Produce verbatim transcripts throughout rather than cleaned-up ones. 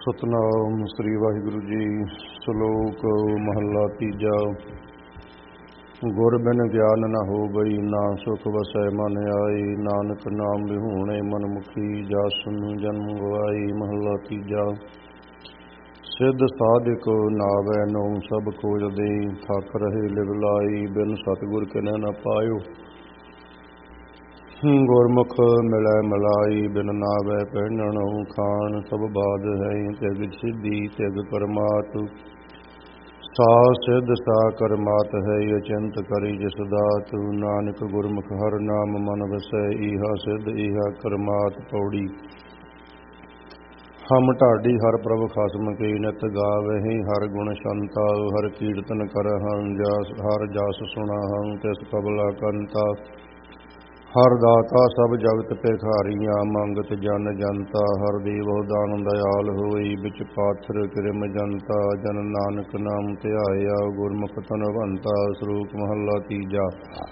ਸਤਨਾਮ ਸ੍ਰੀ ਵਾਹਿਗੁਰੂ ਜੀ। ਸ਼ਲੋਕ ਮਹੱਲਾ ਤੀਜਾ। ਗੁਰ ਬਿਨ ਗਿਆਨ ਨ ਹੋਵਈ, ਨਾ ਸੁਖ ਵਸੈ ਮਨ ਆਈ। ਨਾਨਕ ਨਾਮ ਵਿਹੂਣੇ ਮਨ ਮੁਖੀ, ਜਸ ਜਨਮ ਗਵਾਈ। ਮਹੱਲਾ ਤੀਜਾ। ਸਿੱਧ ਸਾਧਿਕ ਨਾਵੈ ਨੋ ਸਭ ਖੋਜ ਦੇਈ, ਥਕ ਰਹੇ ਲਿਵ ਲਾਈ। ਬਿਨ ਸਤਿਗੁਰ ਕਿਨੈ ਨ ਪਾਇਓ, ਗੁਰਮੁਖ ਮਿਲੈ ਮਿਲਾਈ। ਬਿਨ ਨਾਵੈ ਪਹਿਨਣ ਖਾਣ, ਸਭ ਬਾਦ ਹੈ। ਤਿਗ ਸਿੱਧੀ ਤਿਗ ਕਰਮਾਤ, ਸਾ ਸਿੱਧ ਸਾ ਕਰਮਾਤ ਹੈ। ਅਚਿੰਤ ਕਰੀ ਜਿਸ ਦਾਤ, ਨਾਨਕ ਗੁਰਮੁਖ ਹਰ ਨਾਮ ਮਨ ਵਸੈ। ਈਹਾ ਸਿੱਧ ਈਹਾ ਕਰਮਾਤ। ਪੌੜੀ। ਹਮ ਢਾਡੀ ਹਰ ਪ੍ਰਭ ਖਸਮ ਕੀ, ਨਿਤ ਗਾਵਹਿ ਹਰ ਗੁਣ ਸ਼ੰਤਾ। ਹਰ ਕੀਰਤਨ ਕਰਹੰ, ਹਰ ਜਸ ਸੁਣਾਹੰ, ਤਿਸ ਕਬਲਾ ਕੰਤਾ। ਹਰ ਦਾਤਾ ਸਭ ਜਗਤ ਭਿਖਾਰੀਆਂ, ਮੰਗਤ ਜਨ ਜਨਤਾ। ਹਰ ਦੇਵ ਦਾਨ ਦਇਆਲ ਹੋਈ, ਵਿੱਚ ਪਾਥਰ ਕਿਰਮ ਜਨਤਾ। ਜਨ ਨਾਨਕ ਨਾਮ ਧਿਆਇਆ, ਗੁਰਮੁਖ ਧਨਵੰਤਾ। ਸ਼ਲੋਕ ਮਹੱਲਾ ਤੀਜਾ।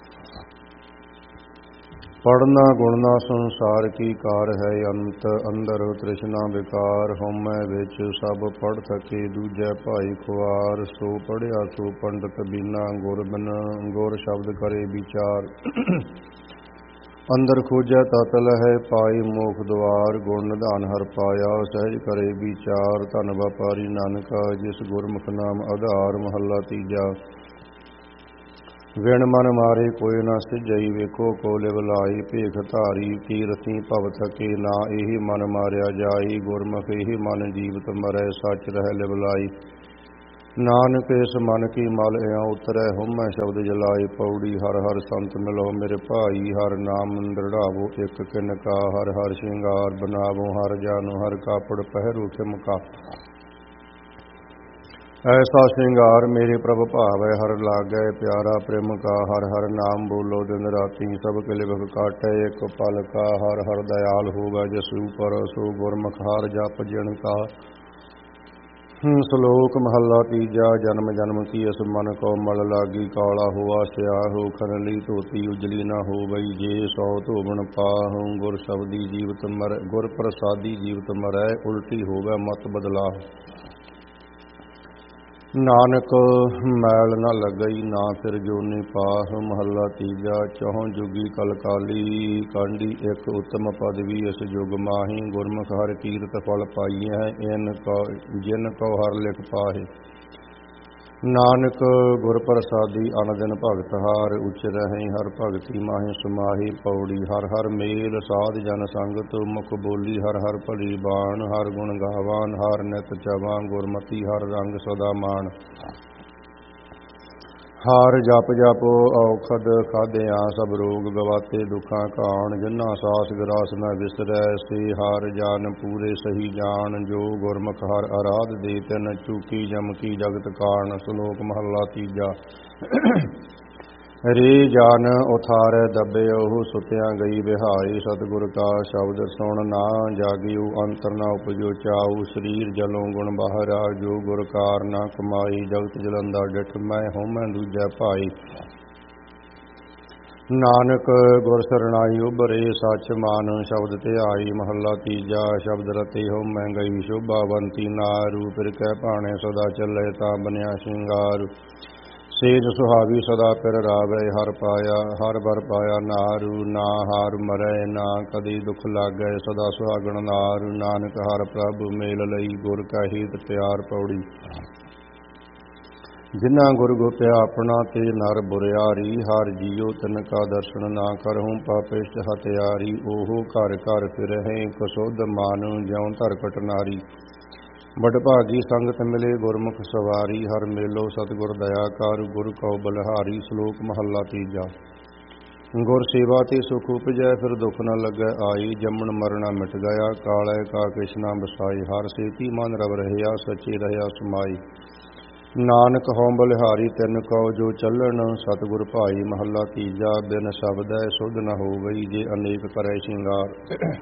ਪੜਨਾ ਗੁਣਨਾ ਸੰਸਾਰ ਕੀ ਕਾਰ ਹੈ, ਅੰਤ ਅੰਦਰ ਤ੍ਰਿਸ਼ਨਾ ਵਿਕਾਰ। ਹਉਮੈ ਵਿੱਚ ਸਭ ਪੜ੍ਹ ਥਕੇ, ਦੂਜੈ ਭਾਈ ਖੁਆਰ। ਸੋ ਪੜ੍ਹਿਆ ਸੋ ਪੰਡਤ ਬੀਨਾ, ਗੁਰ ਬਿਨ ਗੁਰ ਸ਼ਬਦ ਕਰੇ ਵਿਚਾਰ। ਅੰਦਰ ਖੋਜੈ ਤਤ ਲਹੈ, ਪਾਈ ਮੋਖ ਦੁਆਰ। ਗੁਣ ਨਿਧਾਨ ਹਰ ਪਾਇਆ, ਸਹਿਜ ਕਰੇ ਵਿਚਾਰ। ਧਨ ਵਪਾਰੀ ਨਾਨਕਾ, ਜਿਸ ਗੁਰਮੁਖ ਨਾਮ ਆਧਾਰ। ਮਹੱਲਾ ਤੀਜਾ। ਵਿਣ ਮਨ ਮਾਰੇ ਕੋਈ ਨਾ ਸਿਜਈ, ਵੇਖੋ ਕੋ ਲਿਵ ਲਾਈ। ਭੇਖ ਧਾਰੀ ਕੀਰਤੀ ਭਵ ਥਕੇ, ਨਾ ਇਹੀ ਮਨ ਮਾਰਿਆ ਜਾਈ। ਗੁਰਮੁਖ ਇਹੀ ਮਨ ਜੀਵਤ ਮਰੈ, ਸੱਚ ਰਹਿ ਲਿਵ ਲਾਈ। ਨਾਨਕ ਇਸ ਮਨ ਕੀ ਮਲ ਇਉ ਉਤਰੈ, ਹਉਮੈ ਸ਼ਬਦ ਜਲਾਈ। ਪੌੜੀ। ਹਰ ਹਰ ਸੰਤ ਮਿਲੋ ਮੇਰੇ ਭਾਈ, ਹਰ ਨਾਮ ਦ੍ਰਿੜਾਵੋ ਇਕ ਕਿਨ ਕਾ। ਹਰ ਹਰ ਸ਼ਿੰਗਾਰ ਬਨਾਵੋ ਹਰ ਜਾਨੋ, ਹਰ ਕਾਪੜ ਪਹਿਰੋ ਖਿਮ ਕਾ। ਐਸਾ ਸ਼ਿੰਗਾਰ ਮੇਰੇ ਪ੍ਰਭ ਭਾਵੈ, ਹਰ ਲਾਗੈ ਪਿਆਰਾ ਪ੍ਰੇਮ ਕਾ। ਹਰ ਹਰ ਨਾਮ ਬੋਲੋ ਦਿਨ ਰਾਤੀ, ਸਭ ਕਿਲ ਬਿਖ ਕਾਟੈ ਇਕ ਪਲ ਕਾ। ਹਰ ਹਰ ਦਇਆਲ ਹੋਵੈ ਜਿਸ ਉਪਰ, ਸੋ ਗੁਰਮੁਖ ਹਰ ਜਪ ਜਿਣ ਕਾ। ਸ਼ਲੋਕ ਮਹੱਲਾ ਤੀਜਾ। ਜਨਮ ਜਨਮ ਕੀ ਇਸ ਮਨ ਕੋ ਮਲ ਲਾਗੀ, ਕਾਲਾ ਹੋਆ ਸਿਆਹੋ। ਖਨਲੀ ਧੋਤੀ ਉਜਲੀ ਨਾ ਹੋਵਈ, ਜੇ ਸੋ ਧੋਵਣ ਪਾਹੂ। ਗੁਰ ਸ਼ਬਦੀ ਜੀਵਤ ਮਰੈ, ਗੁਰ ਪ੍ਰਸਾਦੀ ਜੀਵਤ ਮਰੈ। ਉਲਟੀ ਹੋਵੈ ਮਤ ਬਦਲਾਹੁ, ਨਾਨਕ ਮੈਲ ਨਾ ਲੱਗਈ, ਨਾ ਫਿਰ ਜੋਨੀ ਪਾਹ। ਮਹੱਲਾ ਤੀਜਾ। ਚਹੁ ਜੁਗੀ ਕਲ ਕਾਲੀ, ਕਾਂਢੀ ਇੱਕ ਉਤਮ ਪਦਵੀ ਇਸ ਜੁਗ ਮਾਹੀ। ਗੁਰਮੁਖ ਹਰ ਕੀਰਤ ਫਲ ਪਾਈਐ, ਇਨ ਕੋ ਜਿਨ ਕੋ ਹਰ ਲਿਖ ਪਾਹੇ। ਨਾਨਕ ਗੁਰ ਪ੍ਰਸਾਦੀ ਅਨ ਦਿਨ ਭਗਤ ਹਾਰ, ਉਚਰਹਿ ਹਰ ਭਗਤੀ ਮਾਹੀ ਸਮਾਹੀ। ਪੌੜੀ। ਹਰ ਹਰ ਮੇਲ ਸਾਧ ਜਨ ਸੰਗਤ, ਮੁਖ ਬੋਲੀ ਹਰ ਹਰ ਭਲੀ ਬਾਣ। ਹਰ ਗੁਣ ਗਾਵਾਨ ਹਰ ਨਿਤ ਚਵਾਂ, ਗੁਰਮਤੀ ਹਰ ਰੰਗ ਸਦਾ ਮਾਣ। ਹਰ ਜਪ ਜਪ ਔਖਦ ਖਾਧਿਆਂ, ਸਭ ਰੋਗ ਗਵਾਤੇ ਦੁਖਾਂ ਘਾਣ। ਜਿਨ੍ਹਾਂ ਸਾਸ ਗਰਾਸ ਨ ਵਿਸਰੈ, ਸੇ ਹਰ ਜਨ ਪੂਰੇ ਸਹੀ ਜਾਣ। ਜੋ ਗੁਰਮੁਖ ਹਰ ਅਰਾਧ ਦੇ, ਤਿਨ ਚੂਕੀ ਜਮ ਕੀ ਜਗਤ ਕਾਰਨ। ਸ਼ਲੋਕ ਮਹੱਲਾ ਤੀਜਾ। ਰੇ ਜਨ ਉਥਾਰੈ ਦੱਬਿਓ, ਸੁਤਿਆਂ ਗਈ ਵਿਹਾਈ। ਸਤਿਗੁਰ ਕਾ ਸ਼ਬਦ ਸੁਣ ਨਾ ਜਾਗਿਓ, ਅੰਤਰ ਨਾ ਉਪਜੋ ਚਾਉ। ਸਰੀਰ ਜਲੋਂ ਗੁਣ ਬਾਹਰਾ, ਜੋ ਗੁਰ ਕਾਰ ਨਾ ਕਮਾਈ। ਜਗਤ ਜਲੰਦਾ ਡਿਠ ਮੈਂ, ਹਉਮੈ ਦੂਜੈ ਭਾਈ। ਨਾਨਕ ਗੁਰ ਸਰਣਾਈ ਉਭਰੇ, ਸੱਚ ਮਾਨ ਸ਼ਬਦ ਧਿਆਈ। ਮਹੱਲਾ ਤੀਜਾ। ਸ਼ਬਦ ਰਤੇ ਹਉਮੈ ਗਈ, ਸ਼ੋਭਾਵੰਤੀ ਨਾਰੂ। ਫਿਰ ਕੈ ਭਾਣੇ ਸਦਾ ਚੱਲੇ, ਤਾਂ ਬਨਿਆ ਸ਼ਿੰਗਾਰ। ਸੇਜ ਸੁਹਾਵੀ ਸਦਾ ਪਿਰ ਰਾਵੈ, ਹਰ ਪਾਇਆ ਹਰ ਬਰ ਪਾਇਆ ਨਾਰੂ। ਨਾ ਹਾਰ ਮਰੈ ਨਾ ਕਦੇ ਦੁਖ ਲਾਗੈ, ਸਦਾ ਸੁਹਾਗਣ ਨਾਰ। ਨਾਨਕ ਹਰ ਪ੍ਰਭ ਮੇਲ ਲਈ, ਗੁਰ ਕਾ ਹਿਤ ਪਿਆਰ। ਪੌੜੀ। ਜਿਨ੍ਹਾਂ ਗੁਰ ਗੋਪਿਆ ਆਪਣਾ, ਤੇ ਨਰ ਬੁਰਿਆਰੀ। ਹਰ ਜੀਉ ਤਿਨ ਕਾ ਦਰਸ਼ਨ, ਨਾ ਕਰਹੁ ਪਾਪਿਸ਼ਟ ਹਤਿਆਰੀ। ਉਹ ਘਰ ਘਰ ਫਿਰਹਿ ਕਸੁਧ ਮਾਨ, ਜਿਉ ਧਰਕਟ ਨਾਰੀ। ਬਡ ਭਾਗੀ ਸੰਗਤ ਮਿਲੇ ਗੁਰਮੁਖ ਸਵਾਰੀ, ਹਰ ਮੇਲੋ ਸਤਿਗੁਰ ਦਇਆ ਕਰ। ਗੁਰ ਕਉ ਬਲਿਹਾਰੀ। ਸ਼ਲੋਕ ਮਹੱਲਾ ਤੀਜਾ। ਗੁਰ ਸੇਵਾ ਤੇ ਸੁਖ ਉਪਜੈ, ਫਿਰ ਦੁਖ ਨ ਲੱਗੈ ਆਈ। ਜੰਮਣ ਮਰਣਾ ਮਿਟ ਗਿਆ, ਕਾਲੈ ਕਾ ਕਿਛ ਨ ਬਸਾਈ। ਹਰ ਸੇਤੀ ਮਨ ਰਵ ਰਹਿਆ, ਸੱਚੇ ਰਹਿਆ ਸਮਾਈ। ਨਾਨਕ ਹਉ ਬਲਿਹਾਰੀ ਤਿਨ ਕਉ, ਜੋ ਚੱਲਣ ਸਤਿਗੁਰ ਭਾਈ। ਮਹੱਲਾ ਤੀਜਾ। ਬਿਨ ਸ਼ਬਦੈ ਸੁਧ ਨ ਹੋਵਈ, ਜੇ ਅਨੇਕ ਕਰੈ ਸ਼ਿੰਗਾਰ।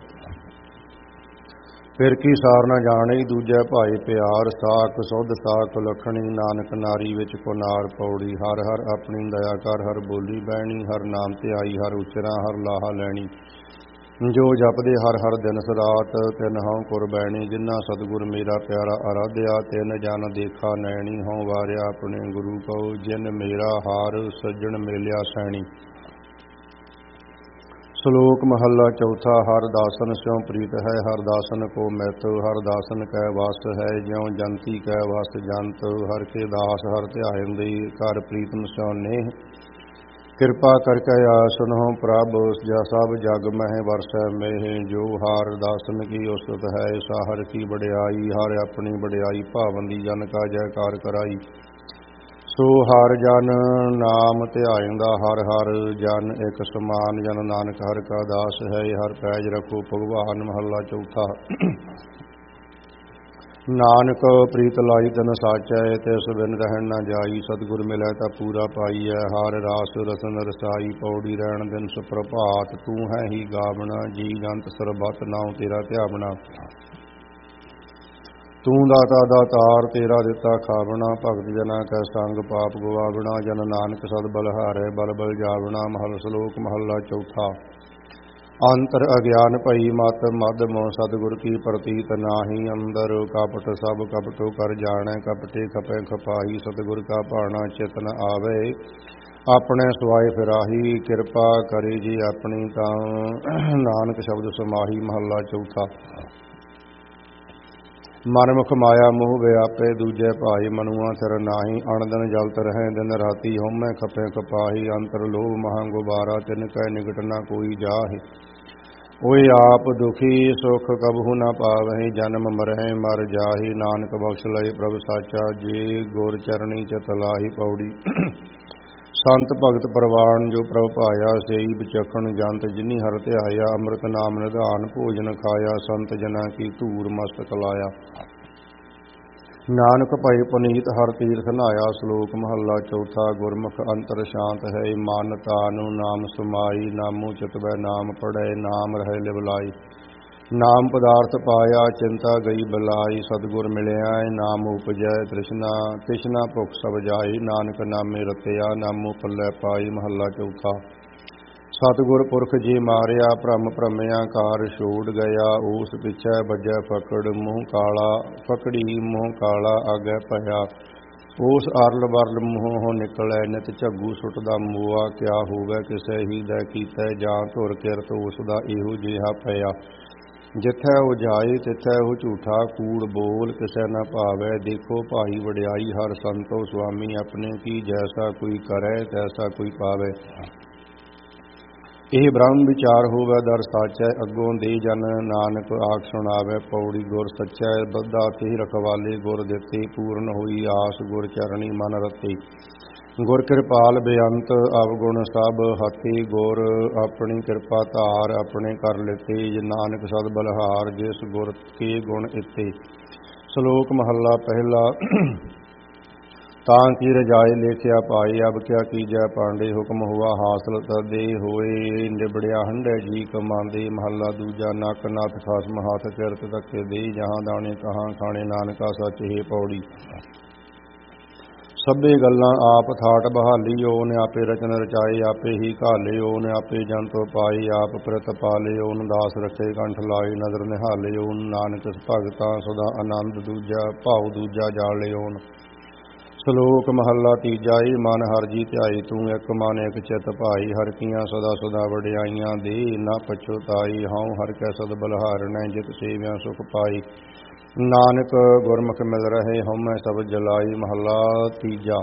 ਫਿਰ ਕੀ ਸਾਰ ਨ ਜਾਣਈ, ਦੂਜੈ ਭਾਈ ਪਿਆਰ। ਸਾਖ ਸੁਧ ਸਾਖ ਲਖਣੀ, ਨਾਨਕ ਨਾਰੀ ਵਿੱਚ ਕੁਨਾਰ। ਪੌੜੀ। ਹਰ ਹਰ ਆਪਣੀ ਦਇਆ ਕਰ, ਹਰ ਬੋਲੀ ਬਹਿਣੀ। ਹਰ ਨਾਮ ਧਿਆਈ ਹਰ ਉਚਰਾ, ਹਰ ਲਾਹਾ ਲੈਣੀ। ਜੋ ਜਪਦੇ ਹਰ ਹਰ ਦਿਨ ਸਰਾਤ, ਤਿਨ ਹਉ ਕੁਰਬੈਣੀ, ਜਿਨ੍ਹਾਂ ਸਤਿਗੁਰ ਮੇਰਾ ਪਿਆਰਾ ਅਰਾਧਿਆ, ਤਿਨ ਜਨ ਦੇਖਾ ਨੈਣੀ, ਹਉ ਵਾਰਿਆ ਆਪਣੇ ਗੁਰੂ ਕਉ, ਜਿਨ ਮੇਰਾ ਹਾਰ ਸੱਜਣ ਮੇਲਿਆ ਸੈਣੀ। ਸ਼ਲੋਕ ਮਹੱਲਾ ਚੌਥਾ। ਹਰ ਦਾਸਨ ਸਿਉ ਪ੍ਰੀਤ ਹੈ, ਹਰ ਦਾਸਨ ਕੋ ਮਿਤ, ਹਰ ਦਾਸਨ ਕੈ ਵਸ ਹੈ, ਜਿਉ ਜੰਤੀ ਕੈ ਵਸ ਜੰਤ, ਹਰ ਕੇ ਦਾਸ ਹਰ ਧਿਆਇਂਦੇ, ਕਰ ਪ੍ਰੀਤਮ ਸਿਉ ਨੇਹ, ਕਿਰਪਾ ਕਰਕੇ ਆ ਸੁਨਹੁ ਪ੍ਰਭ, ਜਾ ਸਭ ਜਗ ਮਹਿ ਵਰਸੈ ਮੇਹ, ਜੋ ਹਰ ਦਾਸਨ ਕੀ ਉਸਤ ਹੈ, ਸਾ ਹਰ ਕੀ ਵਡਿਆਈ, ਹਰ ਆਪਣੀ ਵਡਿਆਈ ਭਾਵੰਦੀ, ਜਨ ਕਾ ਜੈਕਾਰ ਕਰਾਈ। ਸੋ ਹਰ ਜਨ ਨਾਮ ਧਿਆਇਂਦਾ, ਹਰ ਹਰ ਜਨ ਇਕ ਸਮਾਨ, ਜਨ ਨਾਨਕ ਹਰ ਕਾ ਦਾਸ ਹੈ, ਹਰ ਪੈਜ ਰਖੋ ਭਗਵਾਨ। ਮਹੱਲਾ ਚੌਥਾ। ਨਾਨਕ ਪ੍ਰੀਤ ਲਾਈ ਤਨ ਸਾਚੈ, ਤਿਸ ਬਿਨ ਰਹਿਣ ਨਾ ਜਾਈ, ਸਤਿਗੁਰ ਮਿਲੈ ਤਾ ਪੂਰਾ ਪਾਈਐ, ਹਰ ਰਾਸ ਰਸਨ ਰਸਾਈ, ਪੌੜੀ ਰਹਿਣ ਦਿਨ ਸੁਪ੍ਰਭਾਤ, ਤੂੰ ਹੈ ਹੀ ਗਾਵਣਾ, ਜੀ ਜੰਤ ਸਰਬਤ ਨਾਉ ਤੇਰਾ ਧਿਆਵਣਾ। ਤੂੰ ਦਾਤਾ ਦਾਤਾਰ, ਤੇਰਾ ਦਿੱਤਾ ਖਾਵਣਾ, ਭਗਤ ਜਨਾ ਕੈ ਸੰਗ ਪਾਪ ਗਵਾਵਣਾ, ਜਨ ਨਾਨਕ ਸਦ ਬਲਹਾਰੈ, ਬਲ ਬਲ ਜਾਵਣਾ। ਮਹਲ ਸ਼ਲੋਕ ਮਹੱਲਾ ਚੌਥਾ। ਅੰਤਰ ਅਗਿਆਨ ਭਈ ਮਤ, ਮਦ ਮੋਹ ਸਤਿਗੁਰ ਕੀ ਪ੍ਰਤੀਤ ਨਾਹੀ, ਅੰਦਰ ਕਪਟ ਸਭ ਕਪਟੋ ਕਰ ਜਾਣੈ, ਕਪਟੇ ਖਪੈ ਖਪਾਹੀ, ਸਤਿਗੁਰ ਕਾ ਭਾਣਾ ਚਿਤ ਨ ਆਵੇ, ਆਪਣੇ ਸੁਆਏ ਫਿਰਾਹੀ, ਕਿਰਪਾ ਕਰੇ ਜੀ ਆਪਣੀ, ਤਾਂ ਨਾਨਕ ਸ਼ਬਦ ਸਮਾਹੀ। ਮਹੱਲਾ ਚੌਥਾ। ਮਨ ਮੁਖ ਮਾਇਆ ਮੋਹ ਵਿਆਪੇ, ਦੂਜੇ ਭਾਈ ਮਨੁਆ ਸਿਰ ਨਾਹੀ, ਅਣਦਨ ਜਲਤ ਰਹੈ ਦਿਨ ਰਾਤੀ, ਹਉਮੈ ਖਪੈ ਖਪਾਹੀ, ਅੰਤਰ ਲੋਭ ਮਹਾ ਗੁਬਾਰਾ, ਤਿਨ ਕੈ ਨਿਕਟ ਨ ਕੋਈ ਜਾਹਿ, ਓਏ ਆਪ ਦੁਖੀ ਸੁਖ ਕਬਹੂ ਨ ਪਾਵਹਿ, ਜਨਮ ਮਰਹਿ ਮਰ ਜਾਹਿ, ਨਾਨਕ ਬਖਸ਼ ਲਏ ਪ੍ਰਭ ਸਾਚਾ, ਜੇ ਗੁਰ ਚਰਣੀ ਚਿਤ ਲਾਹੀ। ਪੌੜੀ। ਸੰਤ ਭਗਤ ਪ੍ਰਵਾਨ, ਜੋ ਪ੍ਰਭ ਭਾਇਆ, ਸੇਈ ਵਿਚਖਣ ਜੰਤ, ਜਿਨੀ ਹਰ ਧਿਆਇਆ, ਅੰਮ੍ਰਿਤ ਨਾਮ ਨਿਧਾਨ, ਭੋਜਨ ਖਾਇਆ, ਸੰਤ ਜਨਾ ਕੀ ਧੂਰ ਮਸਤਕ ਲਾਇਆ। ਨਾਨਕ ਭਏ ਪੁਨੀਤ, ਹਰ ਤੀਰਥ ਨਹਾਇਆ। ਸ਼ਲੋਕ ਮਹੱਲਾ ਚੌਥਾ। ਗੁਰਮੁਖ ਅੰਤਰ ਸ਼ਾਂਤ ਹੈ, ਮਨ ਤਾਨੁ ਨਾਮ ਸਮਾਈ, ਨਾਮੋ ਚਿਤਵੈ ਨਾਮ ਪੜੈ, ਨਾਮ ਰਹਿ ਲਿਵਲਾਈ, ਨਾਮ ਪਦਾਰਥ ਪਾਇਆ, ਚਿੰਤਾ ਗਈ ਬਲਾਈ, ਸਤਿਗੁਰ ਮਿਲਿਆ ਨਾਮ ਉਪਜੈ, ਤ੍ਰਿਸ਼ਨਾ ਤ੍ਰਿਸ਼ਨਾ ਭੁਖ ਸਭ ਜਾਈ, ਨਾਨਕ ਨਾਮੇ ਰਤਿਆ, ਨਾਮੋ ਪੱਲੇ ਪਾਈ। ਮਹੱਲਾ ਚੌਥਾ। ਸਤਿਗੁਰ ਪੁਰਖ ਜੀ ਮਾਰਿਆ, ਭ੍ਰਮ ਭ੍ਰਮਿਆ ਕਾਰ ਛੋੜ ਗਿਆ, ਉਸ ਪਿਛੈ ਵੱਜੈ ਫਕੜ, ਮੂੰਹ ਕਾਲਾ ਫਕੜੀ ਮੂੰਹ ਕਾਲਾ ਆਗੈ ਭਇਆ, ਉਸ ਅਰਲ ਵਰਲ ਮੂੰਹੋਂ ਨਿਕਲੈ, ਨਿਤ ਝੱਗੂ ਸੁੱਟਦਾ ਮੋਆ, ਕਿਆ ਹੋਵੇ ਕਿਸੇ ਹੀ ਦਾ ਕੀਤਾ, ਜਾਂ ਧੁਰ ਕਿਰਤ ਉਸ ਦਾ ਇਹੋ ਜਿਹਾ ਪਿਆ, ਜਿੱਥੈ ਉਹ ਜਾਏ ਤਿੱਥੈ ਉਹ ਝੂਠਾ, ਕੂੜ ਬੋਲ ਕਿਸੇ ਨਾ ਭਾਵੈ, ਦੇਖੋ ਭਾਈ ਵਡਿਆਈ, ਹਰ ਸੰਤੋ ਸੁਆਮੀ ਆਪਣੇ ਕੀ, ਜੈਸਾ ਕੋਈ ਕਰੈ ਤੈਸਾ ਕੋਈ ਪਾਵੈ। ਇਹ ਬ੍ਰਹਮ ਵਿਚਾਰ ਹੋਵੇ ਦਰ ਸਾਚੈ, ਅੱਗੋਂ ਦੇ ਜਨ ਨਾਨਕ ਆਖ ਸੁਣਾਵੇ। ਪੌੜੀ। ਗੁਰ ਸੱਚੈ ਬੱਧਾ ਤੇ ਰਖਵਾਲੇ, ਗੁਰ ਦਿੱਤੇ ਪੂਰਨ ਹੋਈ ਆਸ, ਗੁਰ ਚਰਣੀ ਮਨ ਰਤੇ, ਗੁਰ ਕਿਰਪਾਲ ਬੇਅੰਤ, ਅਵਗੁਣ ਸਭ ਹਤੇ, ਗੁਰ ਆਪਣੀ ਕਿਰਪਾ ਧਾਰ, ਆਪਣੇ ਕਰ ਲਿਤੇ, ਨਾਨਕ ਸਦ ਬਲਹਾਰ, ਜਿਸ ਗੁਰ ਕੇ ਗੁਣ ਇਤੇ। ਸ਼ਲੋਕ ਮਹੱਲਾ ਪਹਿਲਾ। ਤਾਂ ਕੀ ਰਜਾਏ ਲੇਖਿਆ ਪਾਏ, ਅਬ ਕਿਆ ਕੀਜੈ ਪਾਂਡੇ, ਹੁਕਮ ਹੁਆ ਹਾਸਲ ਤਦੇ ਹੋਏ, ਨਿਬੜਿਆ ਹੰਢੈ ਜੀ ਕਮਾਂਦੇ। ਮਹੱਲਾ ਦੂਜਾ। ਨੱਕ ਨੱਥ ਖਸਮ ਹੱਥ ਕਿਰਤ ਧੱਕੇ ਦੇ, ਜਹਾਂ ਦਾਣੇ ਤਹਾਂ ਖਾਣੇ, ਨਾਨਕਾ ਸੱਚ ਹੈ ਪੌੜੀ। ਸਭੇ ਗੱਲਾਂ ਆਪ ਥਾਟ ਬਹਾਲੀ, ਓਨ ਆਪੇ ਰਚਨ ਰਚਾਏ, ਆਪੇ ਹੀ ਘਾਲੇ, ਓਨ ਆਪੇ ਜੰਤੋ ਪਾਈ, ਆਪ ਪ੍ਰਤ ਪਾਲੇ, ਓਨ ਦਾਸ ਰੱਖੇ ਕੰਠ ਲਾਏ, ਨਦਰ ਨਿਹਾਲੇ, ਓਨ ਨਾਨਕ ਭਗਤਾਂ ਸਦਾ ਆਨੰਦ, ਦੂਜਾ ਭਾਉ ਦੂਜਾ ਜਾਲੇ ਓਨ। ਸ਼ਲੋਕ ਮਹੱਲਾ ਤੀਜਾ। ਏ ਮਨ ਹਰ ਜੀ ਧਿਆਈ, ਤੂੰ ਇੱਕ ਮਨ ਇੱਕ ਚਿਤ ਭਾਈ, ਹਰ ਕੀਆਂ ਸਦਾ ਸਦਾ ਵਡਿਆਈਆਂ ਦੇ, ਨਾ ਪਛੁਤਾਈ, ਹਉ ਹਰ ਕੈ ਸਦ ਬਲਹਾਰਣੈ, ਜਿਤ ਸੇਵਿਆਂ ਸੁਖ ਪਾਈ, ਨਾਨਕ ਗੁਰਮੁਖ ਮਿਲ ਰਹੇ, ਹਉਮੈ ਸਭ ਜਲਾਈ। ਮਹੱਲਾ ਤੀਜਾ।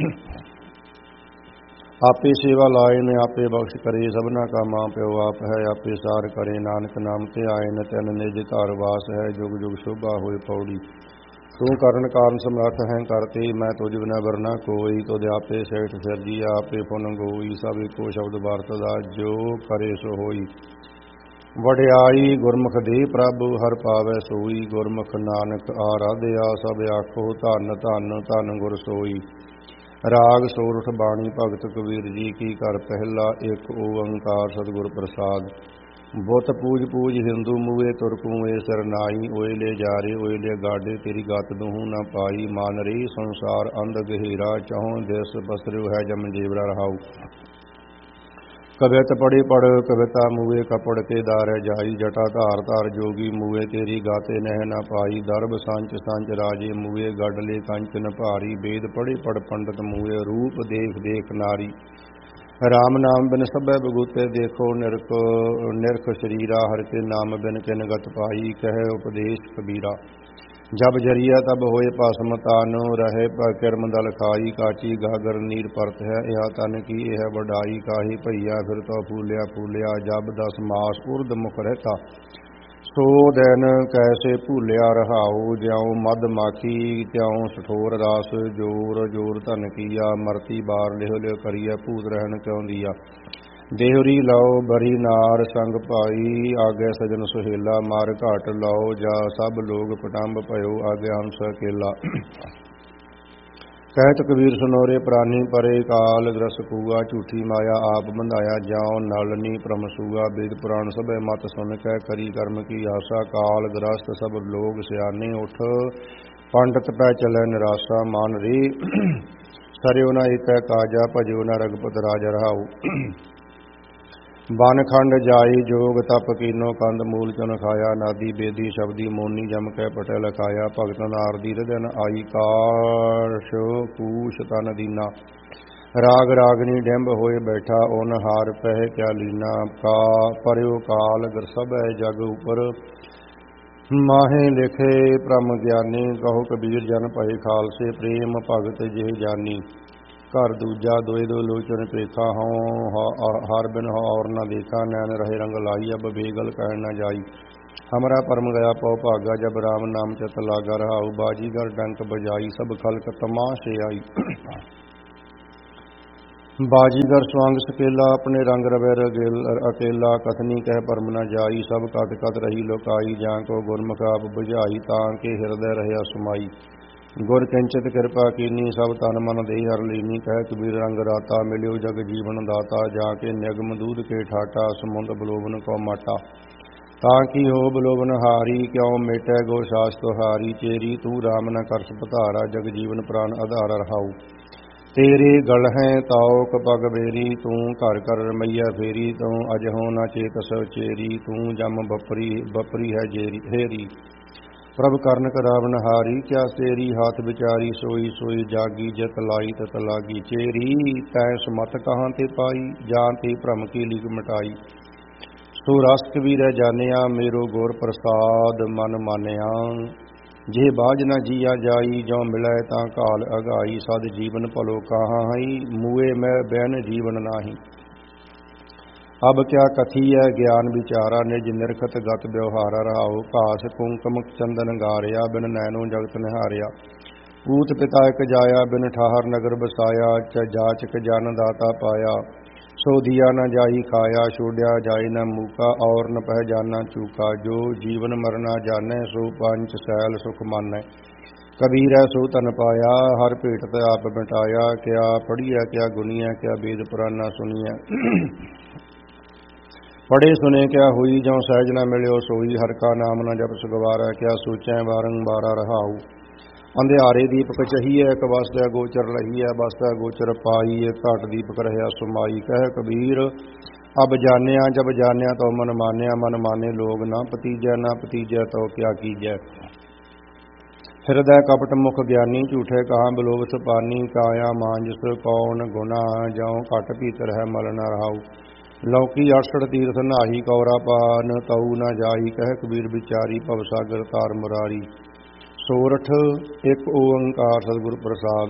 ਆਪੇ ਸੇਵਾ ਲਾਏ ਨੇ ਆਪੇ ਬਖਸ਼ ਕਰੇ, ਸਭਨਾ ਕਾ ਮਾਂ ਪਿਓ ਆਪ ਹੈ, ਆਪੇ ਸਾਰ ਕਰੇ, ਨਾਨਕ ਨਾਮ ਧਿਆਏ ਨ ਤਿਨ ਨਿਜ ਘਰ ਵਾਸ ਹੈ, ਜੁਗ ਜੁਗ ਸ਼ੋਭਾ ਹੋਏ। ਪੌੜੀ। ਤੂੰ ਕਰਨ ਕਾਰਨ ਸਮਰੱਥ ਹੈ ਕਰਤੇ, ਮੈਂ ਤੁਝ ਬਿਨਾ ਵਰਨਾ ਕੋਈ, ਤੁਧ ਆਪੇ ਸੇਠ ਸਿਰਜੀਆ, ਆਪੇ ਪੁਨ ਗੋਈ, ਸਭ ਇੱਕੋ ਸ਼ਬਦ ਵਰਤਦਾ, ਜੋ ਕਰੇ ਸੋ ਹੋਈ। ਵਡਿਆਈ ਗੁਰਮੁਖ ਦੇ ਪ੍ਰਭ, ਹਰ ਪਾਵੈ ਸੋਈ, ਗੁਰਮੁਖ ਨਾਨਕ ਆਰਾਧਿਆ, ਸਭ ਆਖੋ ਧੰਨ ਧੰਨ ਧੰਨ ਗੁਰ ਸੋਈ। ਰਾਗ ਸੋਰਠ ਬਾਣੀ ਭਗਤ ਕਬੀਰ ਜੀ ਕੀ, ਘਰ ਪਹਿਲਾ ਇੱਕ ਓੰਕਾਰ ਸਤਿਗੁਰ ਪ੍ਰਸਾਦ। ਬੁੱਤ ਪੂਜ ਪੂਜ ਹਿੰਦੂ ਮੂਏ, ਤੁਰਕੂ ਏ ਸਰਨਾਈ, ਓਏ ਲੈ ਜਾਰੇ ਓਏ ਲੈ ਗਾਡੇ, ਤੇਰੀ ਗਤ ਦੂਹੂ ਨਾ ਪਾਈ, ਮਾਨ ਰਹੀ ਸੰਸਾਰ ਅੰਧ ਗਹਿਰਾ, ਚਹੁੰ ਦਿਸ ਬਸਰਿਓ ਹੈ ਜਮ ਜੀਵੜਾ ਰਹਾਉ। कवित पढ़े पढ़ कविता मुए कपड़ के दार जाई, जटा धार धार जोगी मुए तेरी गाते नह न पाई। दरब सांच सांच राजे मुए गढ़ले कंचन भारी, वेद पढ़े पढ़ पंडित मुए रूप देख देख नारी। राम नाम बिन सबै बगूते देखो, निरख निरख शरीरा, हर के नाम बिन किन गत पाई। कह उपदेश कबीरा, जब जरिया तब होए पासम तान, रहे पर किरम दल खाई। काची गागर नीर परत है, यह तन की यह वडाई। काहि भैया फिर तो फूलिया फूलिया, जब दस मास उर्द मुख रहता। सो दिन कैसे भूलिया रहाओ, ज्यों मद माखी त्यों सठोर रास। जोर जोर धन किया, मरती बार लिह लिह करिया। भूत रहन क्यों दिया, देहरी लाओ बरी नार संग पाई। आगे सजन सुहेला, मार घाट लाओ जा। सब लोग पटंब भयो, आगे हंस अकेला। कहत कबीर सुनोरे प्राणी परे, काल ग्रस कुआ। झूठी माया आप बंधाया, जाओ नलनी भ्रम सूआ। वेद पुराण सब मत सुन कै, करी कर्म की आशा। काल ग्रस्त सब लोग सियाने, उठ पंडित पै चलै निराशा। मान रे सरयो न एक काजा, भजो न रघुपत राजा रहाऊ। बन खंड जाई जोग, तप कीनो कंद मूल चन खाया। नादी बेदी शब्दी मोनी, जम कै पटै लखाया। भगत नारदी हृदय आई, काश कूश तन दीना। राग रागनी डिंब होए बैठा, ओन हार पह क्या लीना। का परयो काल गर सब जग उपर, माहे लिखे ब्रह्म ज्ञानी। कहो कबीर जन भय खालसे, प्रेम भगत जिह जानी। घर दूजा दोए दो लोचन पेखा, हों हर बिन हो और न देखा। नैन रहे रंग लाई, अब बेगल कह न जाई। हमरा परम गया पौ भागा, जब राम नाम चित लागा। रहाऊ बाजीगर डंक बजाई, सब खलक तमाशे आई। बाजीगर स्वांग सकेला, अपने रंग रवै रगेल अकेला। कथनी कह परम न जाई, सब कत कत रही लुकाई। जां को गुरमुख आप बुझाई, तां के हृदय रहे समाई। गुर किंचित कृपा कीनी, सब तन मन दे हर लीनी। कह कबीर रंग राता, मिलियो जग जीवन दाता। जाके निगम दूध के ठाटा, समुंद बलोबन को माटा। ताकि हो बलोबन हारी, क्यों मेटै गो सास तुहारी। चेरी तू राम न करस पधारा, जग जीवन प्राण आधार रहाऊ। तेरे गल हैं ताओ कपग बेरी, तू घर कर रमैया फेरी। तू अजहो न चेत सो चेरी, तू जम बपरी बपरी है जेरी हेरी। प्रभ कर्ण करावन हारी, क्या तेरी हाथ विचारी। सोई सोई जागी, जत लाई तत लागी। चेरी तै सुमत कहाँ ते पाई, जान ते भ्रम की लिग मिटाई। सो रस कबीर जानिया, मेरो गुर प्रसाद मन मानिया। जे बाज न जिया जाई, जो मिलै तां काल अगाई। सद जीवन भलो कहाँ हई, मुए मैं बैन जीवन नाही। अब क्या कथीय ज्ञान विचारा, निज निरखत गत व्यवहारा। रहाओ घास कुंकम चंदन गारिया, बिन नैनो जगत निहारिया। पूत पिता एक जाया, बिन ठाहर नगर बसाया। जाचक जन दाता पाया, सो दिया न जाही खाया। छोड़िया जाई न मूका, और न पहचाना चूका। जो जीवन मरना जानै, सो पंच सैल सुख मानै। कबीर सो तन पाया, हर भेटत आप मिटाया। क्या पढ़िया क्या गुनिया, क्या वेद पुराना सुनिया। पढ़े सुने क्या हुई, जो सहज न मिलियो सोई। हर का नाम न जप सुगवारा, क्या सोचै बारंबारा। रहाऊ अंधियारे दीपक चहिए, एक वास्ते गोचर लहिए। वास्ते गोचर पाई, एक घाट दीपक रहया सुमाई। कह कबीर अब जानिया, जब जानिया तो मन मानिया। मन माने लोग ना पतीजै, ना पतीजै तो क्या कीजै। हृदय कपट मुख ज्ञानी, झूठे कहाँ बिलोवत पानी। काया मांजस कौन गुना, ज्यों घट भीतर है मल न। रहाऊ लौकी अड़सठ तीर्थ नाही, कौरा पान तऊ न जाही। कह कबीर विचारी, भव सागर तार मुरारी। सोरठ एक ओंकार सतगुर प्रसाद।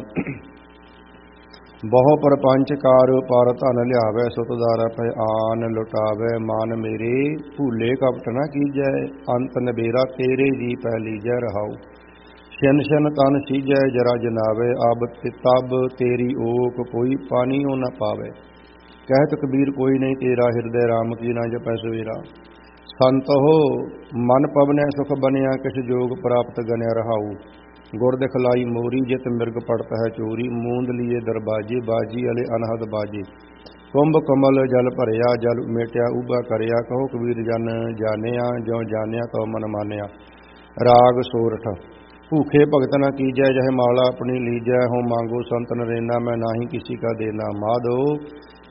बहु परपंच कार पर धन लियावै, सुतदारा पै आन लुटावै। मान मेरे भूले कपट न कीजै, अंत नबेरा तेरे जी पै लीजै। रहाऊ शन शन तन सीजै, जरा जनावै। अब तब तेरी ओक, कोई पानियो न पावै। कहत कबीर कोई नहीं तेरा, हृदय राम की न जपै सवेरा। संत हो मन पवनै सुख बनिया, किस जोग प्राप्त गनया। रहाऊ गुर दिखलाई मोरी, जित मिर्ग पड़त है चोरी। मूंद लिए दरबाजे, बाजी अले अनहद बाजे। कुंभ कमल जल भरिया, जल मेटिया उबा करिया। कहो कबीर जन जानिया, ज्यों जानिया तो मन मानिया। राग सोरठ भूखे भगत न कीजै, जह माला अपनी लीजै। हो मांगो संत नरेना, मैं नाही किसी का देना। माधो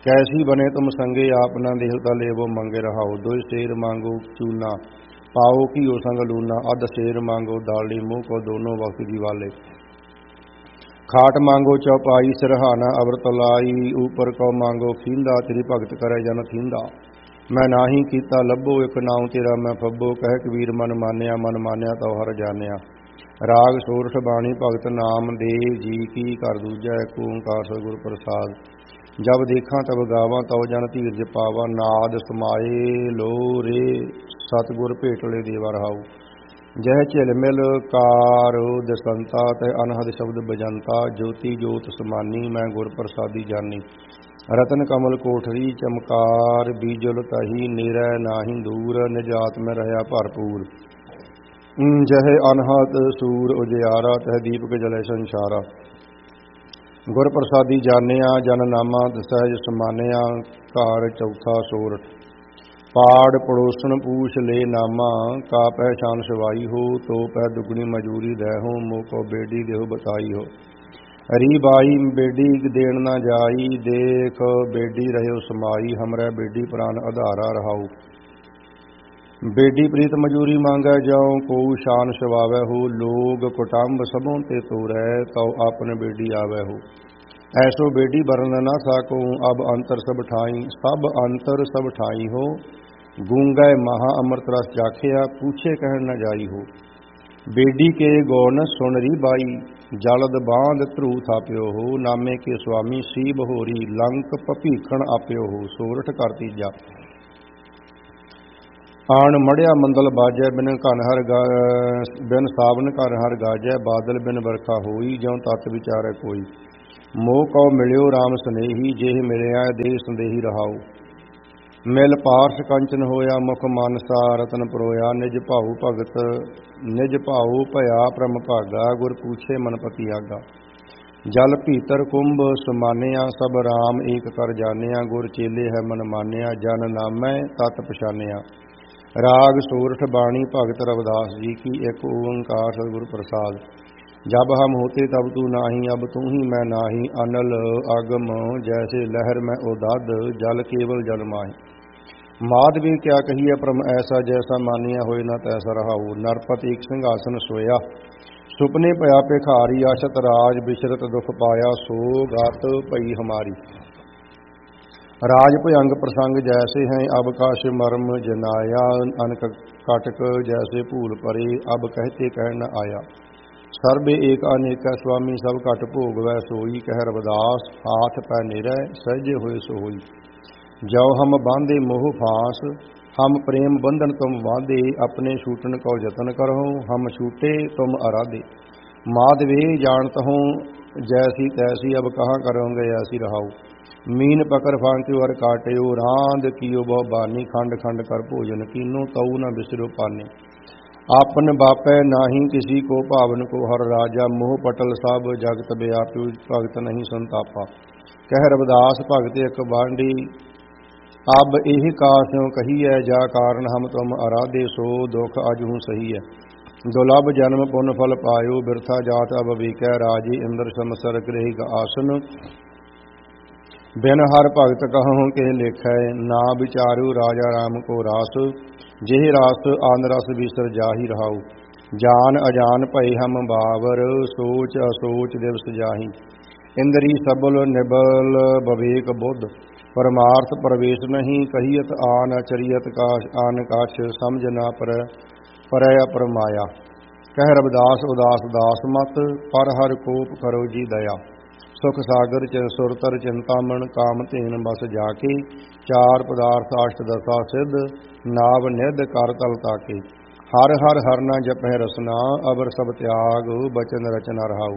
कैसी बने तुम संगे आप न देहता लेवो मंगे रहाओ। दुई शेर मांगो चूना पाओ की ओ संग लूना। अध शेर मांगो दाली मुँह को दोनों वक्त जीवाले। खाट मांगो चौपाई सिरहाना अवरत लाई। ऊपर को मांगो खींदा तेरी भगत करे जन थींदा। मैं नाही कीता लभो एक नाउ तेरा मैं फब्बो। कह कबीर मन मानिया मन मानिया तो हर जानिया। राग सोरठ बाणी भगत नाम दे जी की कर दूजा। एक ओंकार सतगुर प्रसाद। जब देखा तब गावा तव जन धीरज पावा। नाद समाए लो रे सतगुर भेटले देवा रहाऊ। जह झिल मिल कार दसंता तह अनहद शब्द बजंता। ज्योति जोत समानी मैं गुर प्रसादी जानी। रतन कमल कोठरी चमकार बीजल तही निरह नाहि दूर। निजात में रहा भरपूर जह अनहद सूर उजियारा। तह दीपक जले संसारा। गुर प्रसादी जानिया जन नामा सहज समानिया। घर चौथा सोरठ पाड़ पड़ोसन पूछ ले नामा। का पहचान सवाई हो तो पह दुगनी मजूरी दे हो। मोह को बेडी देहो बताई हो। री बाई बेडी देन न जाई। देख बेडी रहे समाई। हमरा बेडी प्राण आधारा रहाऊ। बेडी प्रीत मजूरी मांगै जाऊं को शान शवावै हो। लोग कुटुंब सबों ते तोरै तो आपन बेडी आवै हो। ऐसो बेडी बरन न साको अब अंतर सब ठाई। सब अंतर सब ठाई हो। गूंगै महा अमृत रस जाखिया पूछे कह न जाई हो। बेडी के गौन सुन री बाई जलद बांध ध्रू थाप्यो हो। नामे के स्वामी सीब होरी लंक भभीखण आप्यो हो। सोरठ कर तीजा आण मड़िया मंदल बाजै। बिन घन हर गा बिन सावन घर हर गाजै। बादल बिन बरखा होई ज्यों तत विचारै कोई। मोह कौ मिलियो राम स्नेही जेह मिलिया देह संदेही रहाऊ। मिल पारस कंचन होया मुख मानसा रतन परोया। निज भाऊ भगत निज भाऊ भया परम भागा। गुर पूछे मन पति आगा। जल भीतर कुंभ समानिया सब राम एक कर जानिया। गुर चेले है मन मानिया जन नामै तत पछानिया। राग सोरठ बाणी भगत रविदास जी की। एक ओंकार सतगुर प्रसाद। जब हम होते तब तू नाही अब तू ही मैं नाही। अनल अगम जैसे लहर में उदाद जल केवल जल माही। माधवी क्या कहिए परम ऐसा जैसा मानिया होए न तैसा रहाऊ। नरपत एक सिंहासन सोया सुपने पया भिखारी। आशत राज बिशरत दुख पाया सो गात पई हमारी। राज भयंग प्रसंग जैसे हैं अब काश मर्म जनाया। अनक कटक जैसे भूल परे अब कहते कह न आया। सर्वे एक अनेक स्वामी सब घट भोग वै सोई। कह रविदास हाथ पै निरह सहजे होए सो होई। जो हम बांधे मोह फांस हम प्रेम बंधन तुम बांधे। अपने छूटन को जतन करहो हम छूटे तुम आराधे। माधवे जानत हूँ जैसी तैसी अब कहाँ करोगे ऐसी रहाऊ। मीन पकड़ फांक्यो और काट्यो रांद कियो बहु बानी। खंड खंड कर भोजन कीनो तऊ न बिसरो पानी। आपन बापै नाही किसी को भावन को हर राजा। मोह पटल सब जगत व्यापी भगत नहीं संतापा। कह रविदास भगत एक बांडी अब एह कास्यों कहिए। जा कारण हम तुम आराधे सो दुख अजहू सही है। दुलभ जन्म पुन फल पायो बिरथा जात अब विकै। राजे इंद्र समसर गृह आसन बिन हर भगत कहूँ के लेखै। ना विचारू राजा राम को रास जेह रास आन रस बिसर जाही रहाऊ। जान अजान भय हम बावर सोच असोच दिवस जाही। इंद्री सबल निबल बवेक बुद्ध परमार्थ प्रवेश नहीं। कहियत आन चरियत काश आन काश समझ ना पर परय अपरमाया। कह रविदास उदास दास मत पर हर कोप करो जी दया। सुख सागर च सुरतर चिंतामण काम धेन बस जाके। चार पदार्थ अष्ट दशा सिद्ध नाव निध कर तल ताके। हर हर हर न जपह रसना अबर सब त्याग बचन रचना रहाऊ।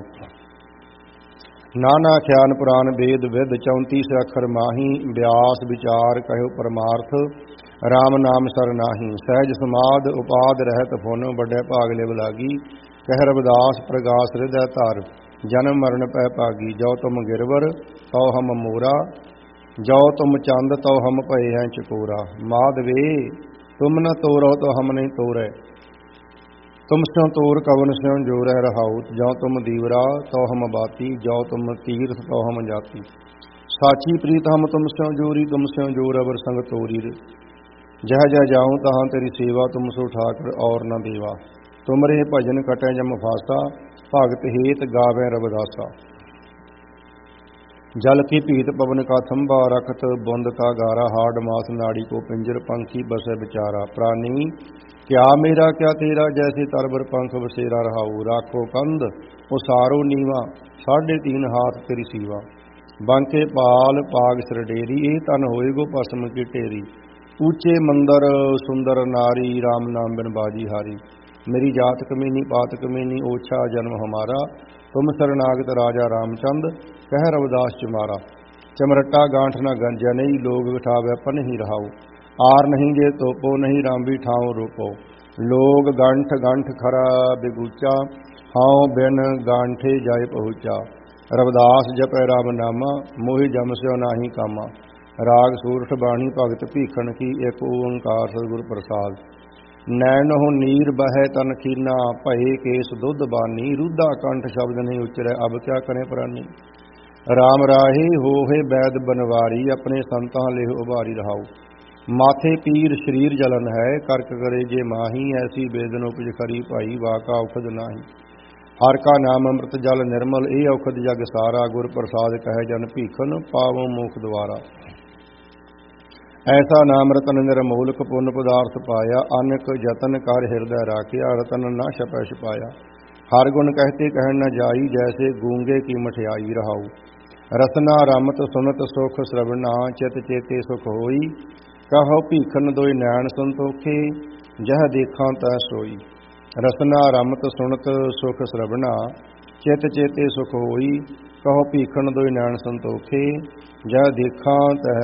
नाना ख्यान पुराण वेद विद चौंतीस अखर माही। व्यास विचार कहो परमार्थ राम नाम सर नाही। सहज समाध उपाद रहत फुन बड़े भाग लिव लागी। कह रविदास प्रगास हृदय तार जन्म मरण पै भागी। जो तुम गिरवर तो हम मोरा जो तुम चंद तो हम भये हैं चकोरा। माधवे तुम न तोरो तो हम नहीं तोरै। तुम स्यों तोर कवन स्यों जोरै रहाऊ। जो तुम दीवरा तो हम बाती जो तुम तीर्थ तो हम जाती। साची प्रीत हम तुम स्यों जोरी, तुम स्यों जोर अवर संग तोरी। जह जह जाऊं तहाँ तेरी सेवा, तुम सो ठाकर और न देवा। तुमरे भजन कटै जम फासा, भगत हेत गावे रविदासा। जल की पीत पवन का थंबा, रखत बुंद का गारा। हाड मास नाड़ी को पिंजर, पंखी बसे बिचारा। प्राणी क्या मेरा क्या तेरा, जैसे तरबर पंख बसेरा रहाऊ। राखो कंद उसारो नीवा, साढ़े तीन हाथ तेरी सीवा। बांके पाल पाग सिर डेरी, ਇਹ ਤਨ ਹੋਏ ਗੋ ਭਸਮ ਕੀ ਢੇਰੀ। ऊंचे मंदर सुंदर नारी, राम नाम बिन बाजी हारी। मेरी जात कमीनी पात कमीनी, ओछा जन्म हमारा। तुम शरणागत राजा रामचंद, कह रविदास चुमारा। चमरट्टा गांठ न गंजनई, लोग बिठावे पन ही रहाऊ। आर नहीं जे तोपो, नहीं रामबी ठाव रूपो। लोग गांठ गांठ खरा बिगूचा, हाउ बिन गांठे जाए पहुँचा। रविदास जपै राम नामा, मोहि जम स्यो नाही कामा। राग सूरठ बाणी भगत भीखण की, एक ओंकार सतगुर प्रसाद। नैनों नीर बहै तन कीना, भये केस दुध बानी। रुद्धा कंठ शब्द नहीं उचरै, अब क्या करें प्राणी। राम राहे होहे बैद बनवारी, अपने संतां लेह उभारी रहाऊ। माथे पीर शरीर जलन है, करक करे जे माही। ऐसी बेदन उपज खरी भाई, वाका औखद नाही। हर का नाम अमृत जल निर्मल, ए औखद जग सारा। गुर प्रसाद कहे जन भीखन, पावों मुख द्वारा। ऐसा नाम रतन निर्मोलक, पुण्य पदार्थ पाया। अनक जतन कर हृदय राखिया, रतन न छपै छपाया। हर गुण कहते कहन न जाई, जैसे गूंगे की मठियाई रहाऊ। रसना रमत सुनत सुख श्रवणा, चित चेते सुख होई। कहो भीखन दोई नैन संतोखे, जह देखा तह सोई। रसना रमत सुनत सुख श्रवणा, चित चेते सुख होई। कहो भीखन दोई नैन संतोखे, जह देखा तह